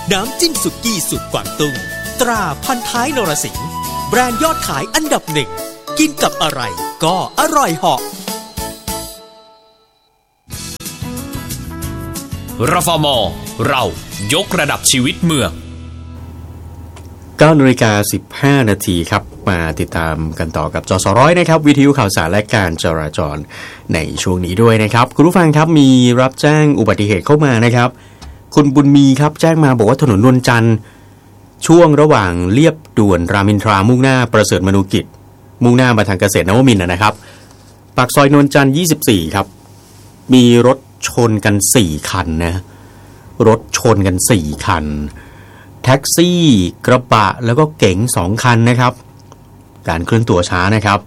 น้ำจิ้มสุกี้สูตรกวางตุ้งตราพันท้ายนรสิงห์แบรนด์ยอดขายอันดับหนึ่งกินกับอะไรก็อร่อยเหาะรฟม.เรายกระดับชีวิตเมือง 9:15 น.ครับมาติดตามกันต่อกับจสร้อยนะครับวิทยุข่าวสารและการจราจรในช่วงนี้ด้วยนะครับคุณผู้ฟังครับมีรับแจ้งอุบัติเหตุเข้ามานะครับคุณบุญมีครับแจ้งมาบอกว่าถนนนวลจันทร์ช่วงระหว่างเลียบด่วนรามอินทรามุ่งหน้าประเสริฐมนูกิจมุ่งหน้ามาทางเกษตรนวมินทร์นะครับปากซอยนวลจันทร์24ครับมีรถชนกัน4คันนะรถชนกัน4คันแท็กซี่กระบะแล้วก็เก๋ง2คันนะครับการเคลื่อนตัวช้านะครับ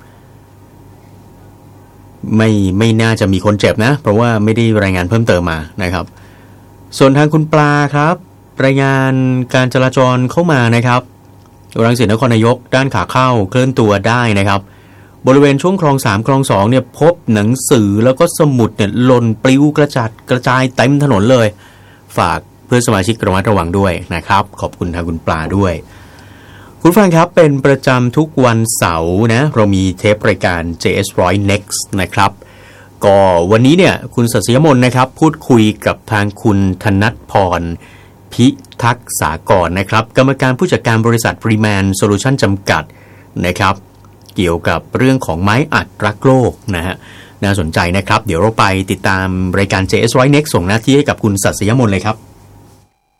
ไม่น่าจะมีคนเจ็บนะเพราะว่าไม่ได้รายงานเพิ่มเติมมานะครับส่วนทางคุณปลาครับรายงานการจราจรเข้ามานะครับรังสิตนครนายกด้านขาเข้าเคลื่อนตัวได้นะครับบริเวณช่วงคลอง3คลอง2เนี่ยพบหนังสือแล้วก็สมุดเนี่ยหล่นปลิวกระจายเต็มถนนเลยฝากเพื่อนสมาชิกระมัดระวังด้วยนะครับขอบคุณทางคุณปลาด้วยคุณฟังครับเป็นประจำทุกวันเสาร์นะเรามีเทปรายการ JS100 Next นะครับก็วันนี้เนี่ยคุณศักดิ์ศรีมนนะครับพูดคุยกับทางคุณธนัทพรพิทักษ์สากรนะครับกรรมการผู้จัดการบริษัท Freeman Solution จำกัดนะครับเกี่ยวกับเรื่องของไม้อัดรักโลกนะฮะน่าสนใจนะครับเดี๋ยวเราไปติดตามรายการ JS100 Next ส่งหน้าที่ให้กับคุณศักดิ์ศรีมนเลยครับ